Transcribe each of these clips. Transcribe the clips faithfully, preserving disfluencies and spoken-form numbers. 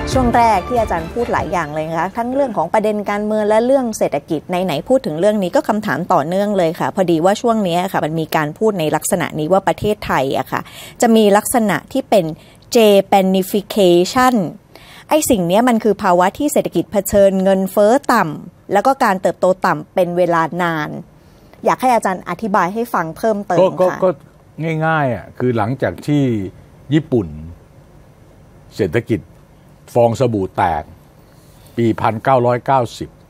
ช่วงแรกที่อาจารย์พูดหลายอย่างเลยนะคะทั้งเรื่องของประเด็นการเมืองและเรื่องเศรษฐกิจไหนๆพูดถึงเรื่องนี้ก็คำถามต่อเนื่องเลยค่ะพอดีว่าช่วงนี้ค่ะมันมีการพูดในลักษณะนี้ว่าประเทศไทยอะค่ะจะมีลักษณะที่เป็น Japanification ไอ้สิ่งนี้มันคือภาวะที่เศรษฐกิจเผชิญเงินเฟ้อต่ำแล้วก็การเติบโตต่ำเป็นเวลานานอยากให้อาจารย์อธิบายให้ฟังเพิ่มเติมค่ะก็ง่ายๆอ่ะคือหลังจากที่ญี่ปุ่นเศรษฐกิจฟองสบู่แตกปีหนึ่งพันเก้าร้อยเก้าสิบ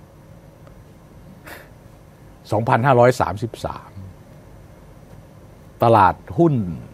สองพันห้าร้อยสามสิบสามตลาดหุ้น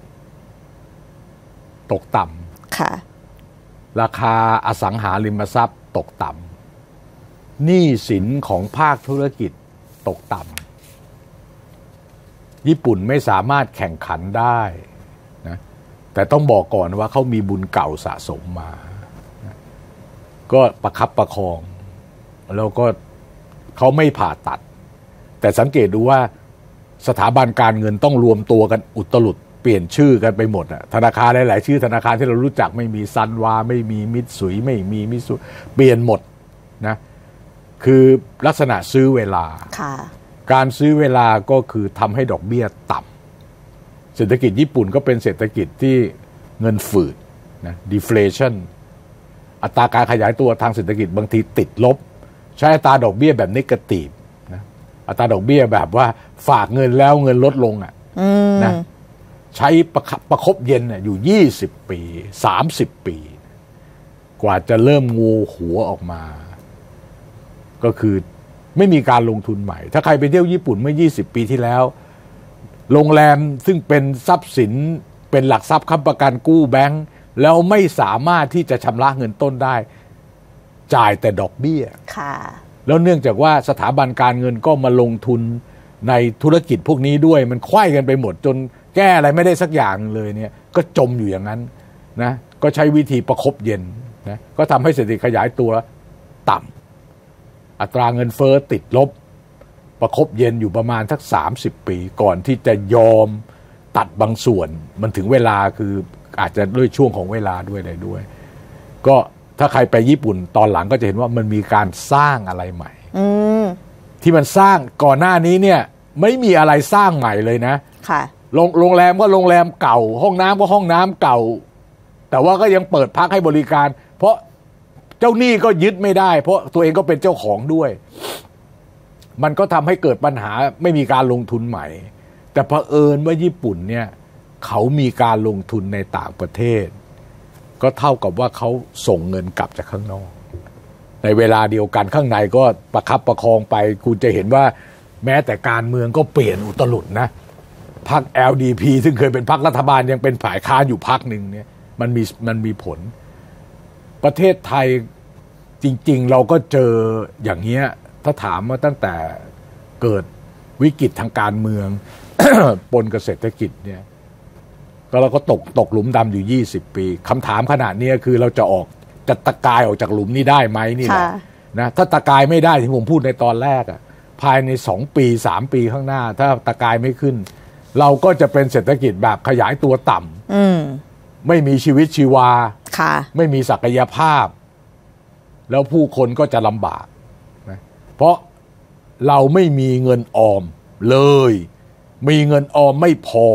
ตกต่ำค่ะราคาอสังหาริมทรัพย์ตกต่ำหนี้สินของภาคธุรกิจตกต่ำญี่ปุ่นไม่สามารถแข่งขันได้นะแต่ต้องบอกก่อนว่าเขามีบุญเก่าสะสมมานะก็ประคับประคองแล้วก็เขาไม่ผ่าตัดแต่สังเกตดูว่าสถาบันการเงินต้องรวมตัวกันอุตลุดเปลี่ยนชื่อกันไปหมดอะธนาคารหลายๆชื่อธนาคารที่เรารู้จักไม่มีซันวาไม่มีมิตซุยไม่มีมิตซุเปลี่ยนหมดนะคือลักษณะซื้อเวลาการซื้อเวลาก็คือทำให้ดอกเบี้ยต่ำเศรษฐกิจญี่ปุ่นก็เป็นเศรษฐกิจที่เงินฝืดนะ deflation อัตราการขยายตัวทางเศรษฐกิจบางทีติดลบใช้อัตราดอกเบี้ยแบบเนกาทีฟนะอัตราดอกเบี้ยแบบว่าฝากเงินแล้วเงินลดลงอ่ะนะใช้ประประคบเย็นอยู่ยี่สิบปีสามสิบปีกว่าจะเริ่มงูหัวออกมาก็คือไม่มีการลงทุนใหม่ถ้าใครไปเที่ยวญี่ปุ่นเมื่อยี่สิบปีที่แล้วโรงแรมซึ่งเป็นทรัพย์สินเป็นหลักทรัพย์ค้ำประกันกู้แบงก์แล้วไม่สามารถที่จะชำระเงินต้นได้จ่ายแต่ดอกเบี้ยแล้วเนื่องจากว่าสถาบันการเงินก็มาลงทุนในธุรกิจพวกนี้ด้วยมันไขว้กันไปหมดจนแก้อะไรไม่ได้สักอย่างเลยเนี่ยก็จมอยู่อย่างนั้นนะก็ใช้วิธีประคบเย็นนะก็ทำให้เศรษฐกิจขยายตัวต่ำอัตราเงินเฟ้อติดลบประคบเย็นอยู่ประมาณสักสามสิบปีก่อนที่จะยอมตัดบางส่วนมันถึงเวลาคืออาจจะด้วยช่วงของเวลาด้วยอะไรด้วยก็ถ้าใครไปญี่ปุ่นตอนหลังก็จะเห็นว่ามันมีการสร้างอะไรใหม่ที่มันสร้างก่อนหน้านี้เนี่ยไม่มีอะไรสร้างใหม่เลยนะค่ะโรงแรมก็โรงแรมเก่าห้องน้ำก็ห้องน้ำเก่าแต่ว่าก็ยังเปิดพักให้บริการเพราะเจ้าหนี้ก็ยึดไม่ได้เพราะตัวเองก็เป็นเจ้าของด้วยมันก็ทำให้เกิดปัญหาไม่มีการลงทุนใหม่แต่เผอิญว่าญี่ปุ่นเนี่ยเขามีการลงทุนในต่างประเทศก็เท่ากับว่าเขาส่งเงินกลับจากข้างนอกในเวลาเดียวกันข้างในก็ประคับประคองไปคุณจะเห็นว่าแม้แต่การเมืองก็เปลี่ยนอุตลุดนะพรรค แอล ดี พี ซึ่งเคยเป็นพรรครัฐบาลยังเป็นฝ่ายค้านอยู่พรรคหนึ่งเนี่ยมันมีมันมีผลประเทศไทยจริงๆเราก็เจออย่างเงี้ยถ้าถามว่าตั้งแต่เกิดวิกฤตทางการเมือง ปนกับเศรษฐกิจเนี่ยก็เราก็ตกตกหลุมดำอยู่ยี่สิบปีคำถามขนาดนี้คือเราจะออกจะตะกายออกจากหลุมนี้ได้ไหมนี่แหละนะถ้าตะกายไม่ได้ที่ผมพูดในตอนแรกอ่ะภายในสองปีสามปีข้างหน้าถ้าตะกายไม่ขึ้นเราก็จะเป็นเศรษฐกิจแบบขยายตัวต่ำไม่มีชีวิตชีวาไม่มีศักยภาพแล้วผู้คนก็จะลำบากนะเพราะเราไม่มีเงินออมเลยมีเงินออมไม่พอ